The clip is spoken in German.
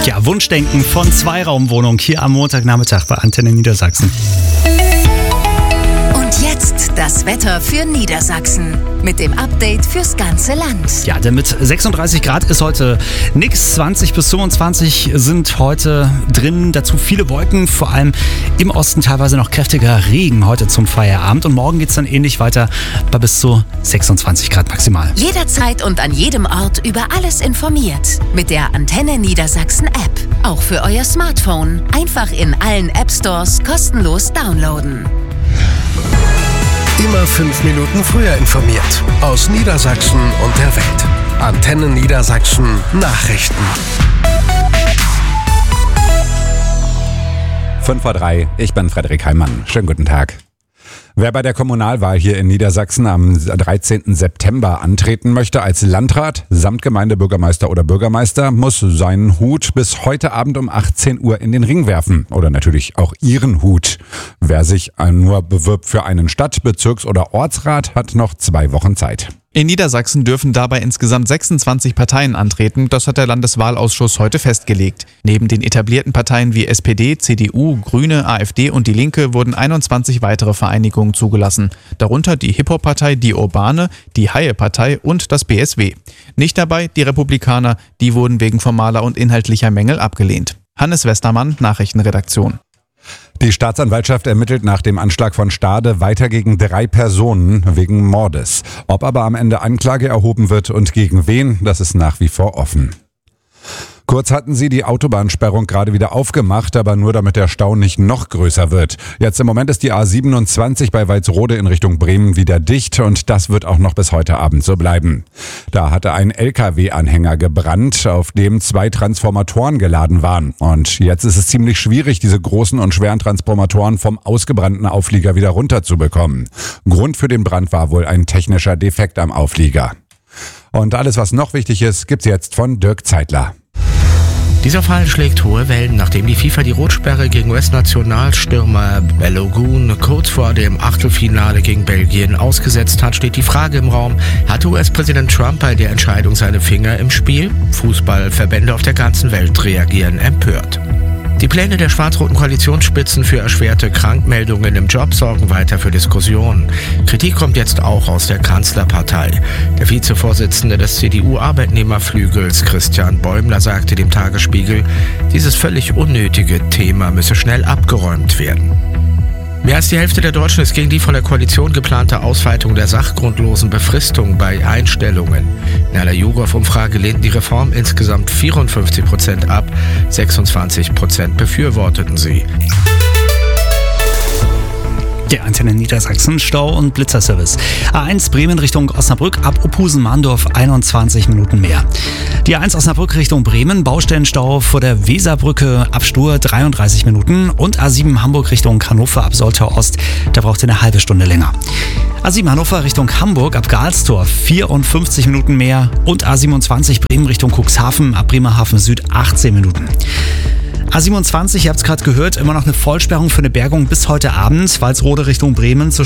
Ja, Wunschdenken von Zweiraumwohnung hier am Montagnachmittag bei Antenne Niedersachsen. Und jetzt das Wetter für Niedersachsen mit dem Update fürs ganze Land. Ja, denn mit 36 Grad ist heute nix. 20 bis 25 sind heute drin. Dazu viele Wolken, vor allem im Osten teilweise noch kräftiger Regen heute zum Feierabend. Und morgen geht es dann ähnlich weiter bei bis zu 26 Grad maximal. Jederzeit und an jedem Ort über alles informiert. Mit der Antenne Niedersachsen App. Auch für euer Smartphone. Einfach in allen App Stores kostenlos downloaden. Immer 5 Minuten früher informiert. Aus Niedersachsen und der Welt. Antenne Niedersachsen Nachrichten. 5:03 Uhr, ich bin Frederik Heimann. Schönen guten Tag. Wer bei der Kommunalwahl hier in Niedersachsen am 13. September antreten möchte als Landrat, Samtgemeindebürgermeister oder Bürgermeister, muss seinen Hut bis heute Abend um 18 Uhr in den Ring werfen. Oder natürlich auch ihren Hut. Wer sich nur bewirbt für einen Stadt-, Bezirks- oder Ortsrat, hat noch 2 Wochen Zeit. In Niedersachsen dürfen dabei insgesamt 26 Parteien antreten, das hat der Landeswahlausschuss heute festgelegt. Neben den etablierten Parteien wie SPD, CDU, Grüne, AfD und Die Linke wurden 21 weitere Vereinigungen zugelassen. Darunter die Hip-Hop-Partei Die Urbane, die Haie-Partei und das BSW. Nicht dabei die Republikaner, die wurden wegen formaler und inhaltlicher Mängel abgelehnt. Hannes Westermann, Nachrichtenredaktion. Die Staatsanwaltschaft ermittelt nach dem Anschlag von Stade weiter gegen 3 Personen wegen Mordes. Ob aber am Ende Anklage erhoben wird und gegen wen, das ist nach wie vor offen. Kurz hatten sie die Autobahnsperrung gerade wieder aufgemacht, aber nur damit der Stau nicht noch größer wird. Jetzt im Moment ist die A27 bei Walsrode in Richtung Bremen wieder dicht und das wird auch noch bis heute Abend so bleiben. Da hatte ein LKW-Anhänger gebrannt, auf dem 2 Transformatoren geladen waren. Und jetzt ist es ziemlich schwierig, diese großen und schweren Transformatoren vom ausgebrannten Auflieger wieder runterzubekommen. Grund für den Brand war wohl ein technischer Defekt am Auflieger. Und alles, was noch wichtig ist, gibt's jetzt von Dirk Zeitler. Dieser Fall schlägt hohe Wellen, nachdem die FIFA die Rotsperre gegen US-Nationalstürmer Balogun kurz vor dem Achtelfinale gegen Belgien ausgesetzt hat, steht die Frage im Raum, hat US-Präsident Trump bei der Entscheidung seine Finger im Spiel? Fußballverbände auf der ganzen Welt reagieren empört. Die Pläne der schwarz-roten Koalitionsspitzen für erschwerte Krankmeldungen im Job sorgen weiter für Diskussionen. Kritik kommt jetzt auch aus der Kanzlerpartei. Der Vizevorsitzende des CDU-Arbeitnehmerflügels, Christian Bäumler, sagte dem Tagesspiegel, dieses völlig unnötige Thema müsse schnell abgeräumt werden. Mehr als die Hälfte der Deutschen ist gegen die von der Koalition geplante Ausweitung der sachgrundlosen Befristung bei Einstellungen. In einer YouGov-Umfrage lehnten die Reform insgesamt 54% ab, 26% befürworteten sie. Der Antenne Niedersachsen Stau- und Blitzerservice. A1 Bremen Richtung Osnabrück ab Opusen-Mahndorf 21 Minuten mehr. Die A1 Osnabrück Richtung Bremen, Baustellenstau vor der Weserbrücke ab Stur 33 Minuten und A7 Hamburg Richtung Hannover ab Soltau Ost, da braucht ihr eine halbe Stunde länger. A7 Hannover Richtung Hamburg ab Galsdorf 54 Minuten mehr und A27 Bremen Richtung Cuxhaven ab Bremerhaven Süd 18 Minuten. A27, ihr habt es gerade gehört, immer noch eine Vollsperrung für eine Bergung bis heute Abend. Walsrode Richtung Bremen